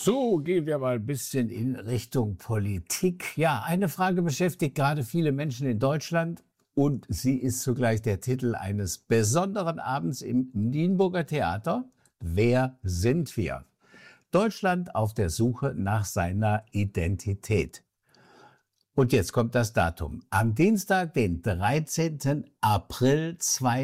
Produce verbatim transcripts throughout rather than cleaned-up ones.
So, gehen wir mal ein bisschen in Richtung Politik. Ja, eine Frage beschäftigt gerade viele Menschen in Deutschland und sie ist zugleich der Titel eines besonderen Abends im Nienburger Theater. Wer sind wir? Deutschland auf der Suche nach seiner Identität. Und jetzt kommt das Datum. Am Dienstag, den dreizehnten April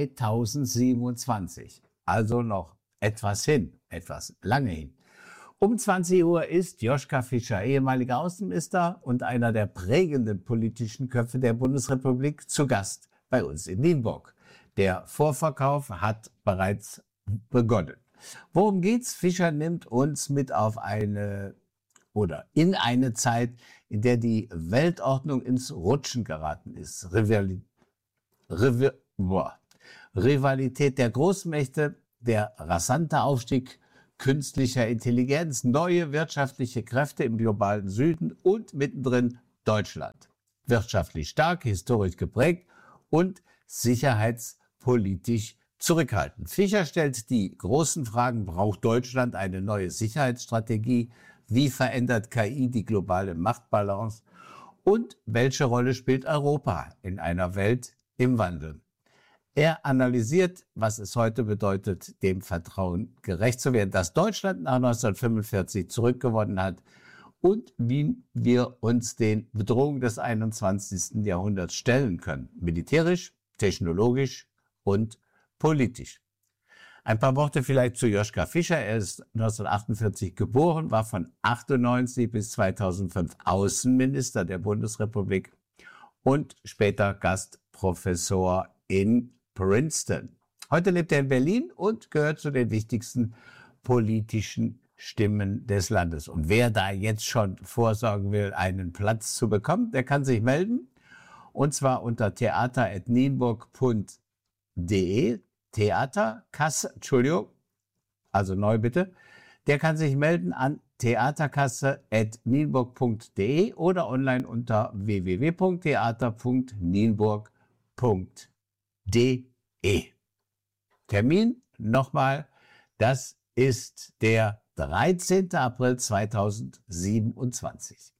zweitausendsiebenundzwanzig. Also noch etwas hin, etwas lange hin. Um zwanzig Uhr ist Joschka Fischer, ehemaliger Außenminister und einer der prägenden politischen Köpfe der Bundesrepublik, zu Gast bei uns in Nienburg. Der Vorverkauf hat bereits begonnen. Worum geht's? Fischer nimmt uns mit auf eine oder in eine Zeit, in der die Weltordnung ins Rutschen geraten ist. Rivali Rivi boah. Rivalität der Großmächte, der rasante Aufstieg künstlicher Intelligenz, neue wirtschaftliche Kräfte im globalen Süden und mittendrin Deutschland. Wirtschaftlich stark, historisch geprägt und sicherheitspolitisch zurückhaltend. Fischer stellt die großen Fragen: Braucht Deutschland eine neue Sicherheitsstrategie? Wie verändert K I die globale Machtbalance? Und welche Rolle spielt Europa in einer Welt im Wandel? Er analysiert, was es heute bedeutet, dem Vertrauen gerecht zu werden, das Deutschland nach neunzehnhundertfünfundvierzig zurückgewonnen hat, und wie wir uns den Bedrohungen des einundzwanzigsten Jahrhunderts stellen können. Militärisch, technologisch und politisch. Ein paar Worte vielleicht zu Joschka Fischer. Er ist neunzehnhundertachtundvierzig geboren, war von achtundneunzig bis zweitausendfünf Außenminister der Bundesrepublik und später Gastprofessor in Princeton. Heute lebt er in Berlin und gehört zu den wichtigsten politischen Stimmen des Landes. Und wer da jetzt schon vorsorgen will, einen Platz zu bekommen, der kann sich melden. Und zwar unter theater at nienburg punkt de. Theaterkasse, Entschuldigung, also neu bitte. Der kann sich melden an theaterkasse at nienburg punkt de oder online unter w w w punkt theater punkt nienburg punkt de. Termin nochmal, das ist der dreizehnten April zweitausendsiebenundzwanzig.